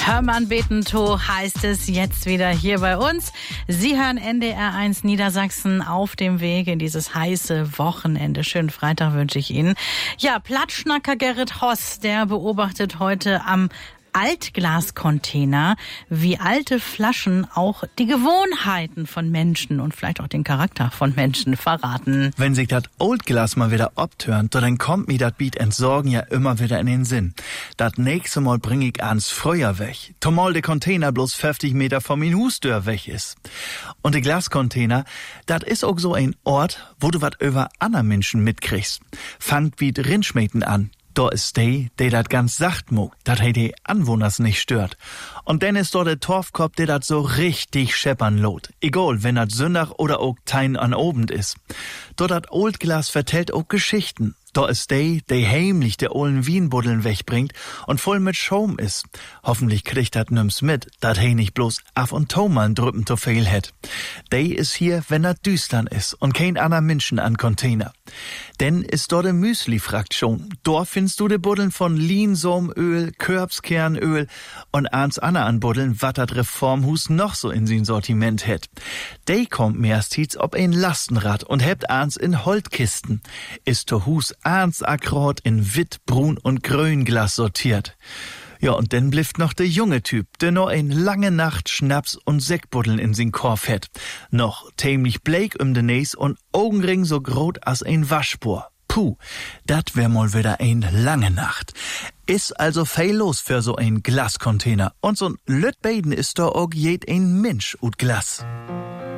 Hermann Betentow heißt es jetzt wieder hier bei uns. Sie hören NDR1 Niedersachsen auf dem Weg in dieses heiße Wochenende. Schönen Freitag wünsche ich Ihnen. Ja, Plattschnacker Gerrit Hoss, der beobachtet heute am Altglascontainer, wie alte Flaschen auch die Gewohnheiten von Menschen und vielleicht auch den Charakter von Menschen verraten. Wenn sich das Oldglas mal wieder abtönt, dann kommt mir das Beat Entsorgen ja immer wieder in den Sinn. Das nächste Mal bring ich ans Feuer weg, zumal der Container bloß 50 Meter von min Hustür weg ist. Und der Glascontainer, das ist auch so ein Ort, wo du wat über andere Menschen mitkriegst. Fangt wie Rindschmäten an. Da ist der dat ganz sacht mogt, dat die Anwohners nicht stört. Und dann ist dort der Torfkopf, der dat so richtig scheppern lot. Egal, wenn dat Sündach oder auch Tein an Obend ist. Dort dat Oldglas vertellt auch Geschichten. Da ist der heimlich der ollen Wienbuddeln wegbringt und voll mit Schaum ist. Hoffentlich kriegt dat nimm's mit, dat nicht bloß af und to mal drüppen zu viel hätt. Der ist hier, wenn dat düstern ist und kein anderer Menschen an Container. Denn ist dort de Müsli-Fraktion. Dort findest du de Buddeln von Linsomöl, Körbskernöl und ans Anna an Buddeln, wat dat Reformhus noch so in sin Sortiment hätt. Der kommt mehrstens ob ein Lastenrad und hebt ans in Holtkisten. Ist to Hus ans akkurat in Witt, Brun und Grünglas sortiert. Ja, und dann blifft noch der junge Typ, der noch ein lange Nacht Schnaps und Sektbuddeln in sin Korf hätt. Noch tämlich bleik de Näs und Augenring so grot as ein Waschspur. Puh, dat wär mal wieder ein lange Nacht. Ist also viel los für so ein Glascontainer. Und so ein Lütbeiden ist da auch jed ein Mensch ut Glas.